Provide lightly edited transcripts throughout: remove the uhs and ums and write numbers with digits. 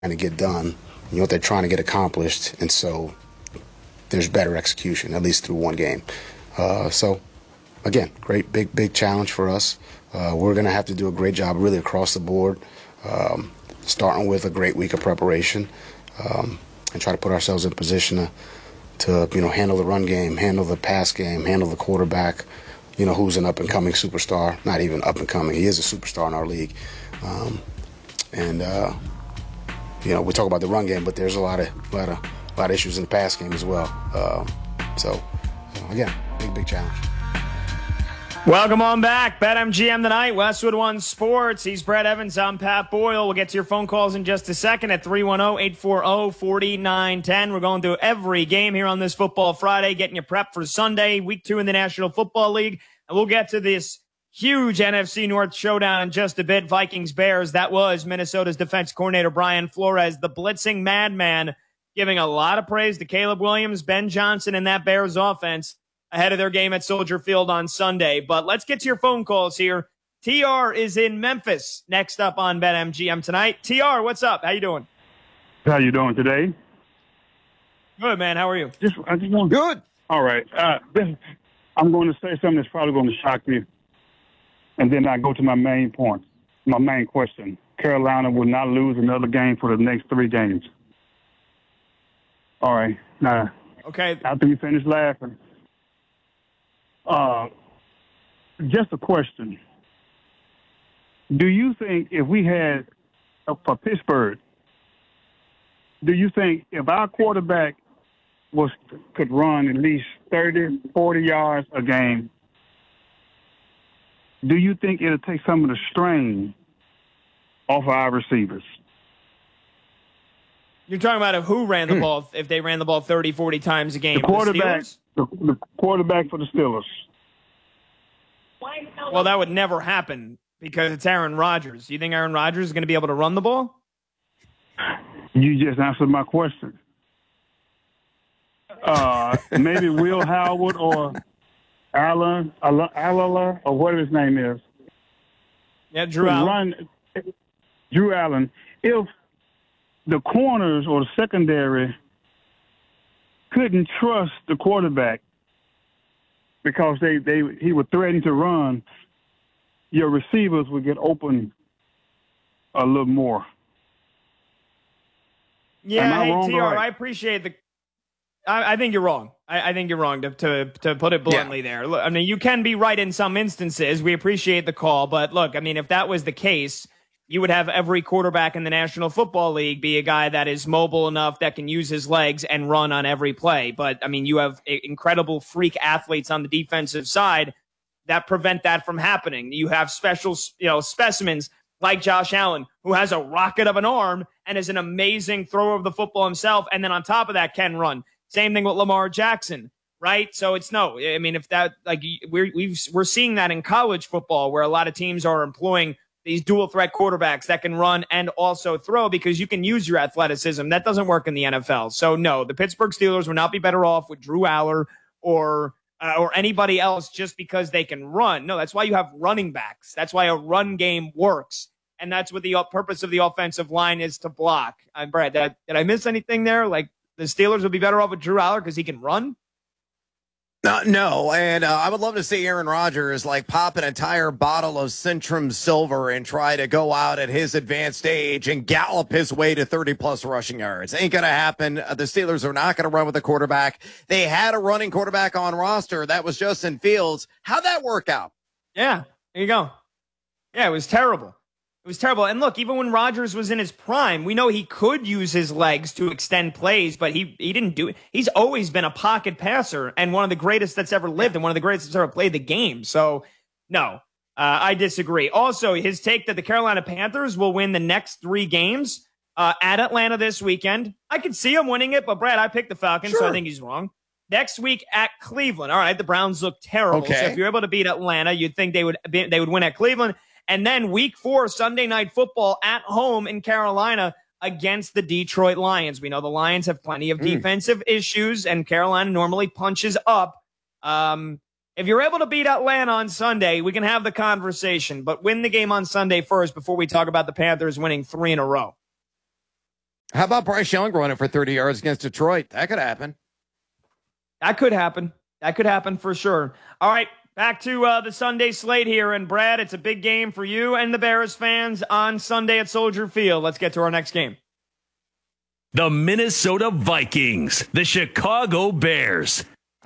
to get done, what they're trying to get accomplished, and so there's better execution, at least through one game. So, again, great, big challenge for us. We're going to have to do a great job really across the board, starting with a great week of preparation, and try to put ourselves in position to handle the run game, handle the pass game, handle the quarterback, who's an up-and-coming superstar. Not even up-and-coming. He is a superstar in our league. We talk about the run game, but there's a lot of issues in the pass game as well. Again, big challenge. Welcome on back. BetMGM tonight, Westwood One Sports. He's Brett Evans. I'm Pat Boyle. We'll get to your phone calls in just a second at 310-840-4910. We're going through every game here on this Football Friday, getting you prepped for Sunday, Week 2 in the National Football League. And we'll get to this huge NFC North showdown in just a bit. Vikings-Bears. That was Minnesota's defense coordinator, Brian Flores, the blitzing madman, giving a lot of praise to Caleb Williams, Ben Johnson, and that Bears offense ahead of their game at Soldier Field on Sunday. But let's get to your phone calls here. TR is in Memphis next up on BetMGM tonight. TR, what's up? How you doing? How you doing today? Good, man. How are you? I just want good. All right. I'm going to say something that's probably going to shock you, and then I go to my main point, my main question. Carolina will not lose another game for the next 3 games. All right. Now, okay. After you finish laughing, just a question. Do you think if we had, for Pittsburgh, do you think if our quarterback could run at least 30, 40 yards a game, do you think it'll take some of the strain off our receivers? You're talking about who ran the ball, if they ran the ball 30, 40 times a game? The quarterback, the quarterback for the Steelers. Well, that would never happen because it's Aaron Rodgers. You think Aaron Rodgers is going to be able to run the ball? You just answered my question. Maybe Will Howard or Allen, or whatever his name is. Yeah, Drew Allen. Drew Allen. If the corners or the secondary couldn't trust the quarterback because he would threaten to run, your receivers would get open a little more. Yeah, hey, TR, right? I appreciate the I think you're wrong. I think you're wrong to put it bluntly there. Look, I mean, you can be right in some instances. We appreciate the call. But look, I mean, if that was the case, you would have every quarterback in the National Football League be a guy that is mobile enough that can use his legs and run on every play. But, I mean, you have incredible freak athletes on the defensive side that prevent that from happening. You have special, specimens like Josh Allen, who has a rocket of an arm and is an amazing thrower of the football himself. And then on top of that, can run. Same thing with Lamar Jackson, right? So it's I mean, if that, like, we're seeing that in college football where a lot of teams are employing these dual threat quarterbacks that can run and also throw because you can use your athleticism. That doesn't work in the NFL. So no, the Pittsburgh Steelers would not be better off with Drew Aller or anybody else just because they can run. No, that's why you have running backs. That's why a run game works. And that's what the purpose of the offensive line is, to block. Brad, did I miss anything there? Like, the Steelers would be better off with Drew Aller because he can run? No, and I would love to see Aaron Rodgers pop an entire bottle of Centrum Silver and try to go out at his advanced age and gallop his way to 30-plus rushing yards. Ain't going to happen. The Steelers are not going to run with a quarterback. They had a running quarterback on roster. That was Justin Fields. How'd that work out? Yeah, there you go. Yeah, it was terrible. It was terrible. And look, even when Rodgers was in his prime, we know he could use his legs to extend plays, but he didn't do it. He's always been a pocket passer and one of the greatest that's ever lived and one of the greatest that's ever played the game. So, no, I disagree. Also, his take that the Carolina Panthers will win the next 3 games at Atlanta this weekend. I could see him winning it, but Brad, I picked the Falcons, so I think he's wrong. Next week at Cleveland. All right, the Browns look terrible. Okay. So if you're able to beat Atlanta, you'd think they would win at Cleveland. And then week 4, Sunday Night Football at home in Carolina against the Detroit Lions. We know the Lions have plenty of defensive issues, and Carolina normally punches up. If you're able to beat Atlanta on Sunday, we can have the conversation, but win the game on Sunday first before we talk about the Panthers winning 3 in a row. How about Bryce Young running for 30 yards against Detroit? That could happen. That could happen. That could happen for sure. All right, back to the Sunday slate here. And Brad, it's a big game for you and the Bears fans on Sunday at Soldier Field. Let's get to our next game. The Minnesota Vikings, the Chicago Bears.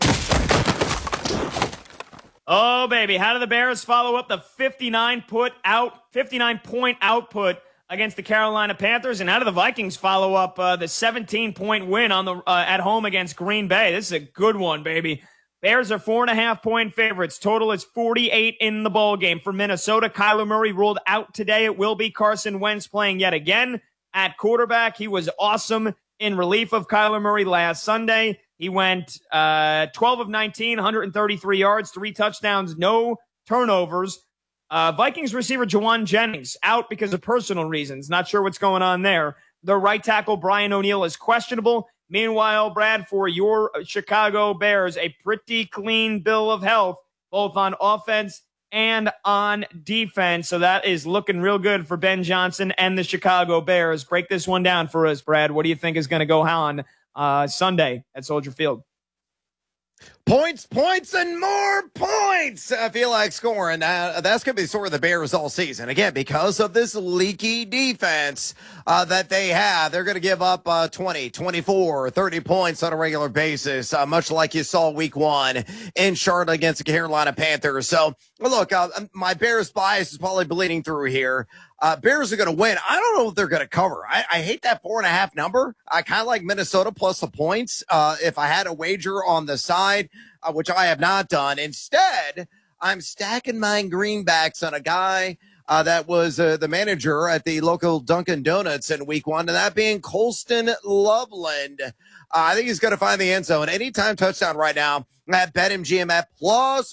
Oh, baby. How do the Bears follow up the 59-point output against the Carolina Panthers? And how do the Vikings follow up the 17-point win on the at home against Green Bay? This is a good one, baby. Bears are 4.5-point favorites. Total is 48 in the ball game. For Minnesota, Kyler Murray ruled out today. It will be Carson Wentz playing yet again at quarterback. He was awesome in relief of Kyler Murray last Sunday. He went 12 of 19, 133 yards, 3 touchdowns, no turnovers. Vikings receiver Juwan Jennings out because of personal reasons. Not sure what's going on there. The right tackle Brian O'Neill is questionable. Meanwhile, Brad, for your Chicago Bears, a pretty clean bill of health, both on offense and on defense. So that is looking real good for Ben Johnson and the Chicago Bears. Break this one down for us, Brad. What do you think is going to go on Sunday at Soldier Field? Points, and more points. I feel like scoring. That's going to be sort of the Bears all season. Again, because of this leaky defense that they have, they're going to give up 20, 24, 30 points on a regular basis, much like you saw week 1 in Charlotte against the Carolina Panthers. So, look, my Bears bias is probably bleeding through here. Bears are going to win. I don't know if they're going to cover. I hate that 4.5 number. I kind of like Minnesota plus the points. If I had a wager on the side, which I have not done. Instead, I'm stacking my greenbacks on a guy that was the manager at the local Dunkin' Donuts in week 1, and that being Colston Loveland. I think he's going to find the end zone. Anytime touchdown right now at BetMGM at plus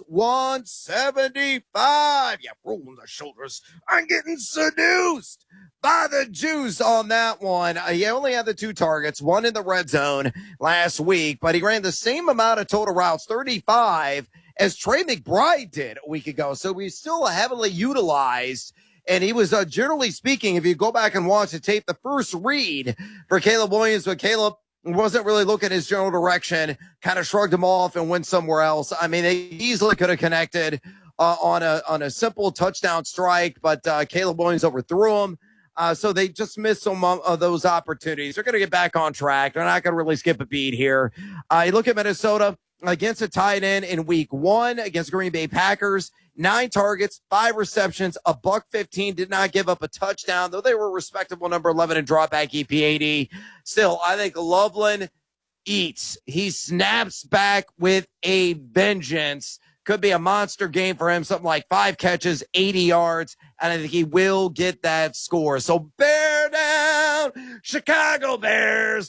175. Yeah, rolling the shoulders. I'm getting seduced by the juice on that one. He only had the 2 targets, 1 in the red zone last week, but he ran the same amount of total routes, 35, as Trey McBride did a week ago. So he's still heavily utilized. And he was, generally speaking, if you go back and watch the tape, the first read for Caleb Williams, but Caleb wasn't really looking his general direction, kind of shrugged him off and went somewhere else. I mean, they easily could have connected on a simple touchdown strike, but Caleb Williams overthrew him. So they just missed some of those opportunities. They're going to get back on track. They're not going to really skip a beat here. You look at Minnesota against a tight end in week 1 against Green Bay Packers, 9 targets, 5 receptions, $115, did not give up a touchdown, though they were respectable number 11 in dropback EPAD. Still, I think Loveland eats. He snaps back with a vengeance. Could be a monster game for him, something like 5 catches, 80 yards, and I think he will get that score. So bear down, Chicago Bears.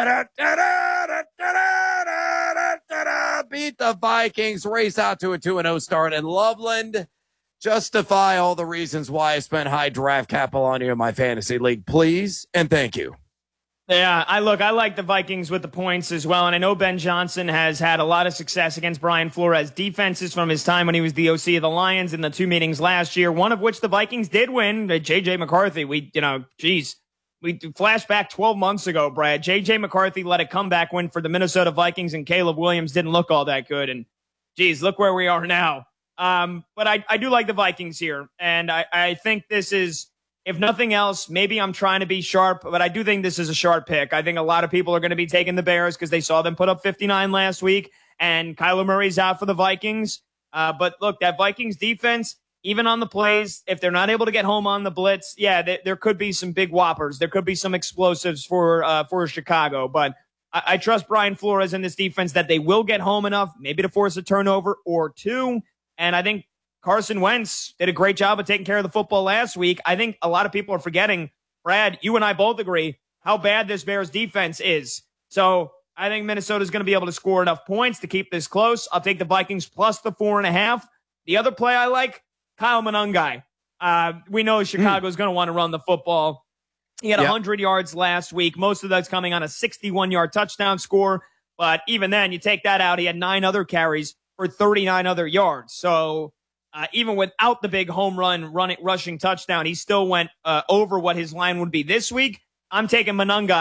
Beat the Vikings, race out to a 2-0 start, and Loveland justify all the reasons why I spent high draft capital on you in my fantasy league, please, and thank you. Yeah, I like the Vikings with the points as well, and I know Ben Johnson has had a lot of success against Brian Flores defenses from his time when he was the OC of the Lions in the 2 meetings last year, one of which the Vikings did win. J.J. McCarthy, we flash back 12 months ago, Brad. J.J. McCarthy led a comeback win for the Minnesota Vikings, and Caleb Williams didn't look all that good, and look where we are now. But I do like the Vikings here, and I think this is, if nothing else, maybe I'm trying to be sharp, but I do think this is a sharp pick. I think a lot of people are going to be taking the Bears because they saw them put up 59 last week, and Kyler Murray's out for the Vikings. But look, that Vikings defense, even on the plays, if they're not able to get home on the blitz, there could be some big whoppers. There could be some explosives for Chicago. But I trust Brian Flores in this defense that they will get home enough, maybe to force a turnover or 2. And I think Carson Wentz did a great job of taking care of the football last week. I think a lot of people are forgetting, Brad, you and I both agree, how bad this Bears defense is. So I think Minnesota's going to be able to score enough points to keep this close. I'll take the Vikings plus the 4.5. The other play I like, Kyle Monangai. We know Chicago's going to want to run the football. He had 100 yards last week. Most of that's coming on a 61-yard touchdown score. But even then, you take that out, he had 9 other carries for 39 other yards. So even without the big home rushing touchdown, he still went over what his line would be this week. I'm taking Monangai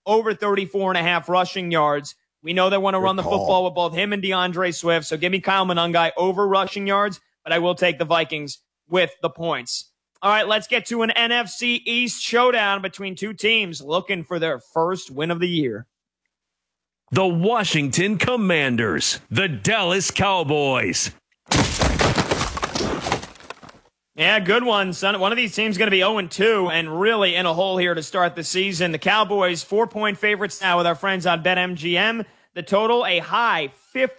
over 34.5 rushing yards. We know they want to run the football with both him and DeAndre Swift. So give me Kyle Monangai over rushing yards, but I will take the Vikings with the points. All right, let's get to an NFC East showdown between two teams looking for their first win of the year. The Washington Commanders, the Dallas Cowboys. Yeah, good one, son. One of these teams going to be 0-2 and really in a hole here to start the season. The Cowboys, 4-point favorites now with our friends on BetMGM. The total, a high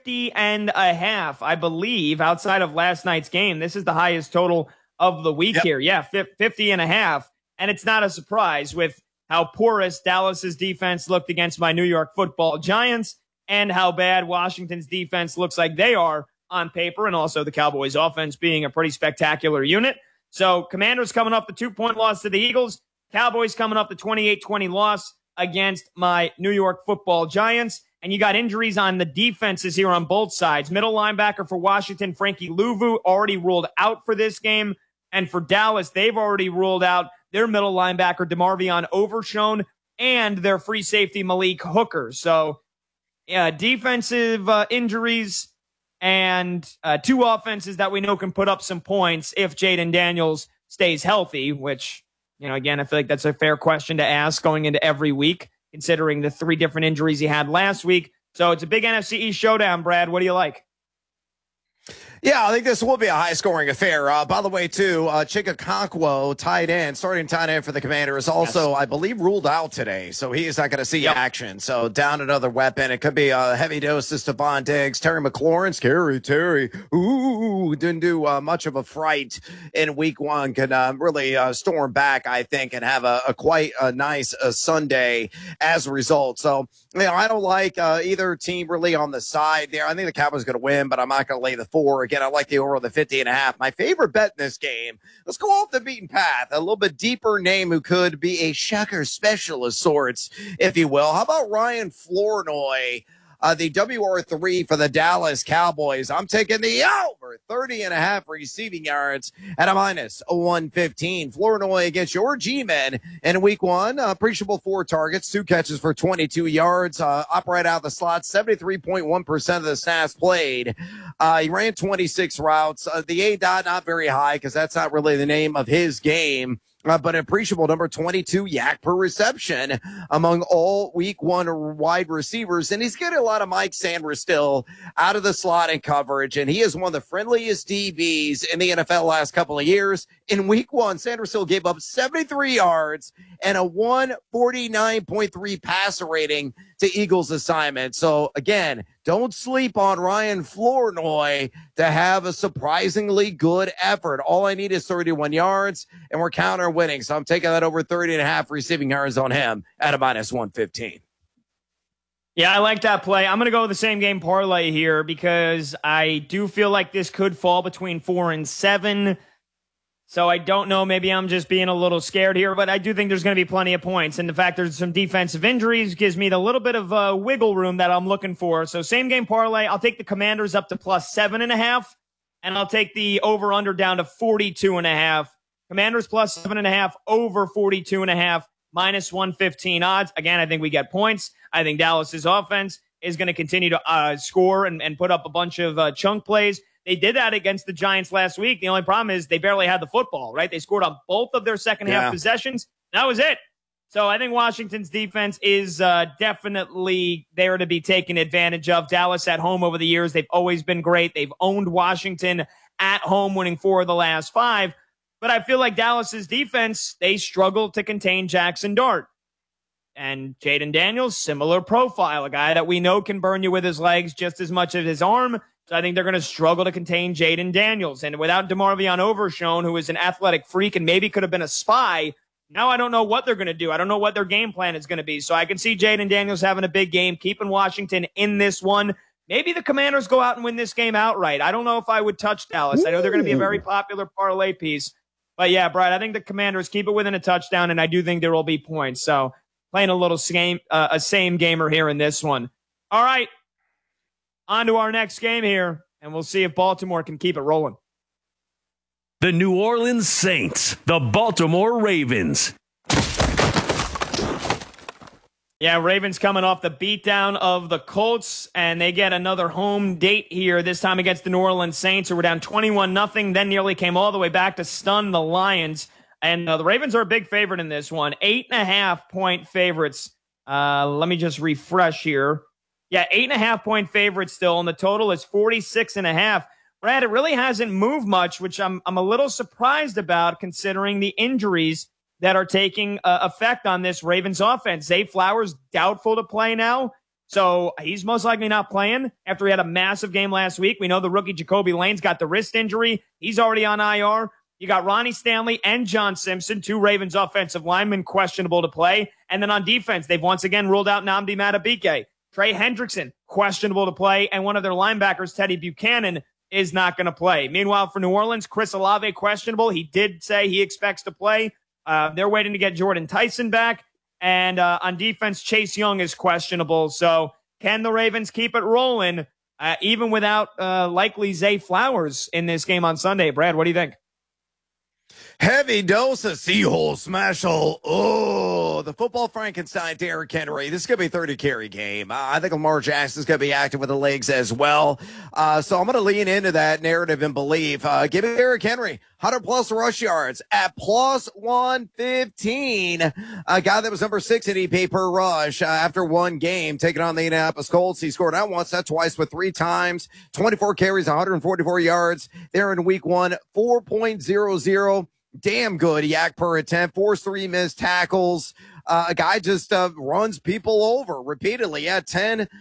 50.5, I believe, outside of last night's game. This is the highest total of the week here. Yeah, 50.5. And it's not a surprise with how porous Dallas's defense looked against my New York Football Giants and how bad Washington's defense looks like they are on paper, and also the Cowboys offense being a pretty spectacular unit. So Commanders coming off the 2-point loss to the Eagles. Cowboys coming off the 28-20 loss against my New York Football Giants. And you got injuries on the defenses here on both sides. Middle linebacker for Washington, Frankie Louvu, already ruled out for this game. And for Dallas, they've already ruled out their middle linebacker, DeMarvion Overshown, and their free safety, Malik Hooker. So defensive injuries and two offenses that we know can put up some points if Jaden Daniels stays healthy, which, again, I feel like that's a fair question to ask going into every week, considering the 3 different injuries he had last week. So it's a big NFC East showdown, Brad. What do you like? Yeah, I think this will be a high-scoring affair. By the way, too, Chika Okonkwo, starting tight end for the Commanders, also, I believe, ruled out today, so he is not going to see action. So down another weapon. It could be a heavy dose to Stephon Diggs. Terry McLaurin, scary Terry. Ooh, didn't do much of a fright in Week 1. Can really storm back, I think, and have a quite a nice Sunday as a result. So, I don't like either team really on the side there. I think the Cowboys are going to win, but I'm not going to lay the 4. Again, I like the over of the 50.5. My favorite bet in this game, let's go off the beaten path. A little bit deeper name who could be a shocker special of sorts, if you will. How about Ryan Flournoy, the WR3 for the Dallas Cowboys? I'm taking the over 30.5 receiving yards at a minus 115. Flournoy against your G-men in Week 1. Appreciable 4 targets, 2 catches for 22 yards. Operate out the slot, 73.1% of the snaps played. He ran 26 routes. The A-dot not very high because that's not really the name of his game. But an appreciable number, 22 yak per reception among all Week 1 wide receivers. And he's getting a lot of Mike Sanders still out of the slot and coverage. And he is one of the friendliest DBs in the NFL last couple of years. In Week 1, Sanders still gave up 73 yards and a 149.3 passer rating to Eagles assignment. So, again, don't sleep on Ryan Flournoy to have a surprisingly good effort. All I need is 31 yards, and we're counter winning. So I'm taking that over 30.5 receiving yards on him at a minus 115. Yeah, I like that play. I'm going to go with the same game parlay here because I do feel like this could fall between 4 and 7. So I don't know. Maybe I'm just being a little scared here, but I do think there's going to be plenty of points. And the fact there's some defensive injuries gives me the little bit of wiggle room that I'm looking for. So same game parlay. I'll take the Commanders up to plus 7.5, and I'll take the over under down to 42.5. Commanders plus 7.5, over 42.5, minus 115 odds. Again, I think we get points. I think Dallas's offense is going to continue to score and put up a bunch of chunk plays. They did that against the Giants last week. The only problem is they barely had the football, right? They scored on both of their second half possessions. That was it. So I think Washington's defense is definitely there to be taken advantage of. Dallas at home over the years, they've always been great. They've owned Washington at home, winning 4 of the last 5. But I feel like Dallas's defense, they struggle to contain Jackson Dart. And Jaden Daniels, similar profile, a guy that we know can burn you with his legs just as much as his arm. So I think they're going to struggle to contain Jaden Daniels. And without DeMarvion Overshown, who is an athletic freak and maybe could have been a spy, now I don't know what they're going to do. I don't know what their game plan is going to be. So I can see Jaden Daniels having a big game, keeping Washington in this one. Maybe the Commanders go out and win this game outright. I don't know if I would touch Dallas. I know they're going to be a very popular parlay piece. But yeah, Brad, I think the Commanders keep it within a touchdown, and I do think there will be points. So playing a little same gamer here in this one. All right. On to our next game here, and we'll see if Baltimore can keep it rolling. The New Orleans Saints, the Baltimore Ravens. Yeah, Ravens coming off the beatdown of the Colts, and they get another home date here, this time against the New Orleans Saints, who were down 21-0, then nearly came all the way back to stun the Lions. And the Ravens are a big favorite in this one, 8.5-point favorites. Let me just refresh here. Yeah, 8.5-point favorites still, and the total is 46.5. Brad, it really hasn't moved much, which I'm a little surprised about considering the injuries that are taking effect on this Ravens offense. Zay Flowers doubtful to play now, so he's most likely not playing after he had a massive game last week. We know the rookie Jacoby Lane's got the wrist injury. He's already on IR. You got Ronnie Stanley and John Simpson, two Ravens offensive linemen, questionable to play. And then on defense, they've once again ruled out Nnamdi Madubuike. Trey Hendrickson, questionable to play. And one of their linebackers, Teddy Buchanan, is not going to play. Meanwhile, for New Orleans, Chris Olave, questionable. He did say he expects to play. They're waiting to get Jordan Tyson back. And on defense, Chase Young is questionable. So can the Ravens keep it rolling, even without likely Zay Flowers in this game on Sunday? Brad, what do you think? Heavy dose of Seahole Smashel. Oh, the football Frankenstein, Derrick Henry. This is going to be a 30-carry game. I think Lamar Jackson's going to be active with the legs as well. So I'm going to lean into that narrative and believe. Give me Derrick Henry, 100-plus rush yards at plus 115. A guy that was number 6 in EP per rush after one game, taking on the Indianapolis Colts. He scored not once, not twice, but 3 times. 24 carries, 144 yards. There in week 1, 4.00. Damn good yak per attempt, forced 3 missed tackles. A guy just runs people over repeatedly. He had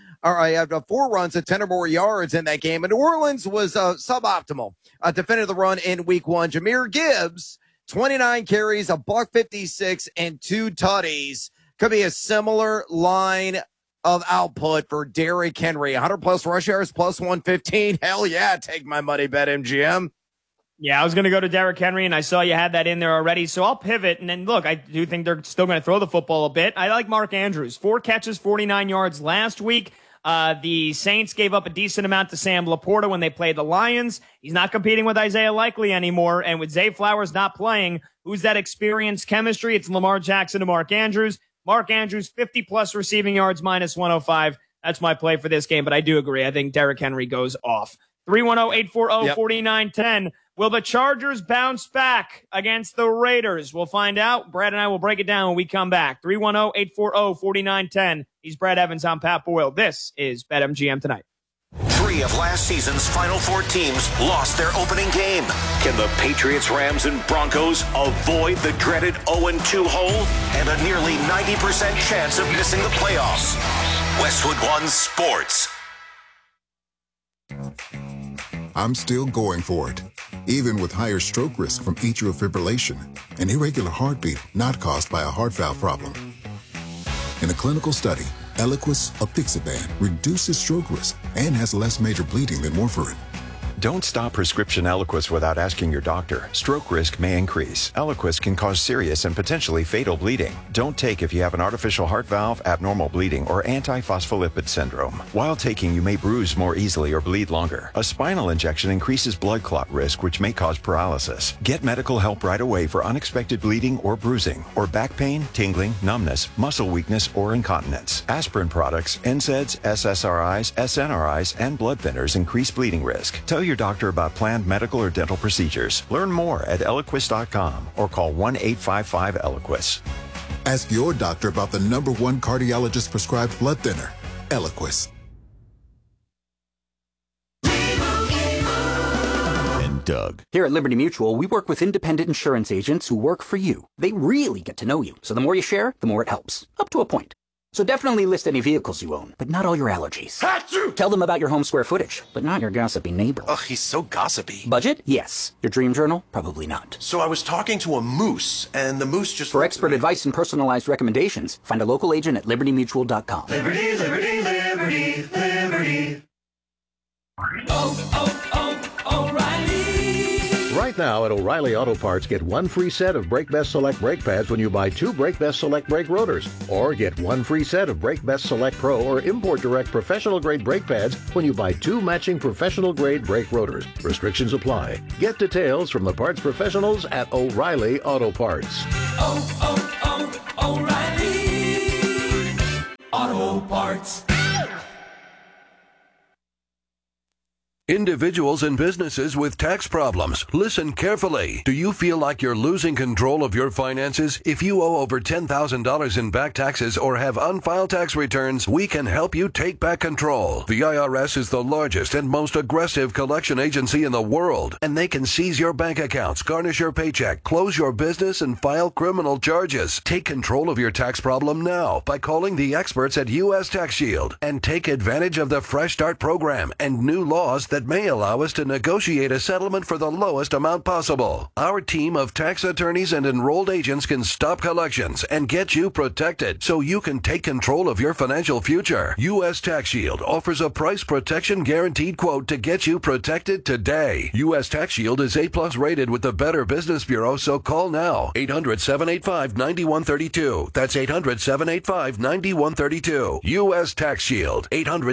4 runs at 10 or more yards in that game. And New Orleans was suboptimal. Defended the run in week 1. Jahmyr Gibbs, 29 carries, $156, and 2 tutties. Could be a similar line of output for Derrick Henry. 100-plus rush yards, plus 115. Hell yeah, take my money, BetMGM. Yeah, I was going to go to Derrick Henry, and I saw you had that in there already, so I'll pivot. And then, look, I do think they're still going to throw the football a bit. I like Mark Andrews. 4 catches, 49 yards last week. The Saints gave up a decent amount to Sam Laporta when they played the Lions. He's not competing with Isaiah Likely anymore, and with Zay Flowers not playing, who's that experienced chemistry? It's Lamar Jackson and Mark Andrews. Mark Andrews, 50-plus receiving yards, minus 105. That's my play for this game, but I do agree. I think Derrick Henry goes off. 310-840-4910. Will the Chargers bounce back against the Raiders? We'll find out. Brad and I will break it down when we come back. 310-840-4910. He's Brad Evans. I'm Pat Boyle. This is BetMGM Tonight. 3 of last season's Final 4 teams lost their opening game. Can the Patriots, Rams, and Broncos avoid the dreaded 0-2 hole and a nearly 90% chance of missing the playoffs? Westwood One Sports. I'm still going for it, even with higher stroke risk from atrial fibrillation, an irregular heartbeat not caused by a heart valve problem. In a clinical study, Eliquis apixaban reduces stroke risk and has less major bleeding than warfarin. Don't stop prescription Eliquis without asking your doctor. Stroke risk may increase. Eliquis can cause serious and potentially fatal bleeding. Don't take if you have an artificial heart valve, abnormal bleeding, or antiphospholipid syndrome. While taking, you may bruise more easily or bleed longer. A spinal injection increases blood clot risk, which may cause paralysis. Get medical help right away for unexpected bleeding or bruising, or back pain, tingling, numbness, muscle weakness, or incontinence. Aspirin products, NSAIDs, SSRIs, SNRIs, and blood thinners increase bleeding risk. Tell your doctor about planned medical or dental procedures. Learn more at Eliquis.com or call 1-855-ELIQUIS. Ask your doctor about the #1 cardiologist prescribed blood thinner, Eliquis. And Doug. Here at Liberty Mutual, we work with independent insurance agents who work for you. They really get to know you, so the more you share, the more it helps. Up to a point. So definitely list any vehicles you own, but not all your allergies. Achoo! Tell them about your home square footage, but not your gossipy neighbor. Ugh, he's so gossipy. Budget? Yes. Your dream journal? Probably not. So I was talking to a moose, and the moose just... For expert advice and personalized recommendations, find a local agent at libertymutual.com. Liberty, liberty, liberty, liberty. O'Reilly. Right now at O'Reilly Auto Parts, get 1 free set of Brake Best Select brake pads when you buy 2 Brake Best Select brake rotors. Or get 1 free set of Brake Best Select Pro or Import Direct professional grade brake pads when you buy 2 matching professional grade brake rotors. Restrictions apply. Get details from the parts professionals at O'Reilly Auto Parts. O'Reilly. Auto Parts. Individuals and businesses with tax problems, listen carefully. Do you feel like you're losing control of your finances? If you owe over $10,000 in back taxes or have unfiled tax returns, we can help you take back control. The IRS is the largest and most aggressive collection agency in the world, and they can seize your bank accounts, garnish your paycheck, close your business, and file criminal charges. Take control of your tax problem now by calling the experts at U.S. Tax Shield and take advantage of the Fresh Start program and new laws that may allow us to negotiate a settlement for the lowest amount possible. Our team of tax attorneys and enrolled agents can stop collections and get you protected so you can take control of your financial future. U.S. Tax Shield offers a price protection guaranteed quote to get you protected today. U.S. Tax Shield is A+ rated with the Better Business Bureau, so call now. 800-785-9132. That's 800-785-9132. U.S. Tax Shield.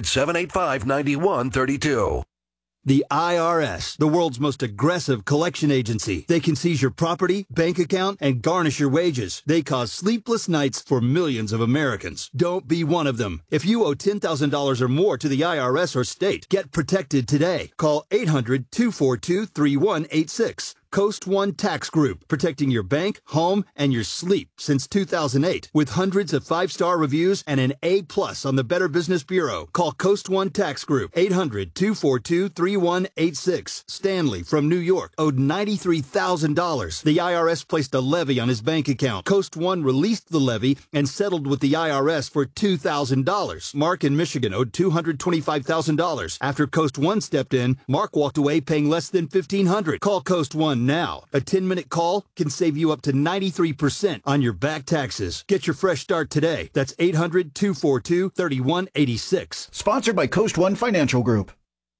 800-785-9132. The IRS, the world's most aggressive collection agency. They can seize your property, bank account, and garnish your wages. They cause sleepless nights for millions of Americans. Don't be one of them. If you owe $10,000 or more to the IRS or state, get protected today. Call 800-242-3186. Coast One Tax Group, protecting your bank, home, and your sleep since 2008. With hundreds of 5-star reviews and an A+ on the Better Business Bureau. Call Coast One Tax Group, 800-242-3186. Stanley from New York owed $93,000. The IRS placed a levy on his bank account. Coast One released the levy and settled with the IRS for $2,000. Mark in Michigan owed $225,000. After Coast One stepped in, Mark walked away paying less than $1,500. Call Coast One now. A 10-minute call can save you up to 93% on your back taxes. Get your fresh start today. That's 800-242-3186. Sponsored by Coast One Financial Group.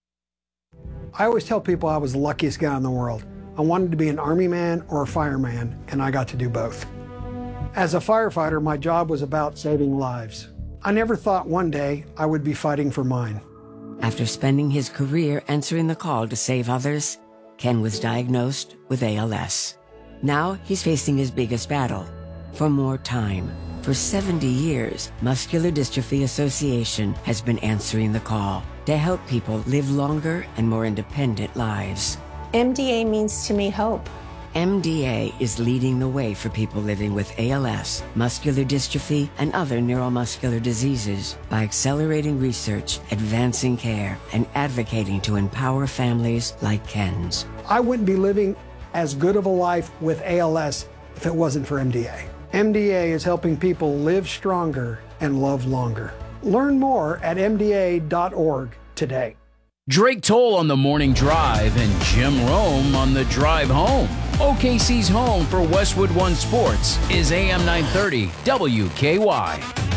I always tell people I was the luckiest guy in the world. I wanted to be an Army man or a fireman, and I got to do both. As a firefighter, my job was about saving lives. I never thought one day I would be fighting for mine. After spending his career answering the call to save others, Ken was diagnosed with ALS. Now he's facing his biggest battle, for more time. For 70 years, Muscular Dystrophy Association has been answering the call to help people live longer and more independent lives. MDA means to me hope. MDA is leading the way for people living with ALS, muscular dystrophy, and other neuromuscular diseases by accelerating research, advancing care, and advocating to empower families like Ken's. I wouldn't be living as good of a life with ALS if it wasn't for MDA. MDA is helping people live stronger and love longer. Learn more at MDA.org today. Drake Toll on the morning drive and Jim Rome on the drive home. OKC's home for Westwood One Sports is AM 930 WKY.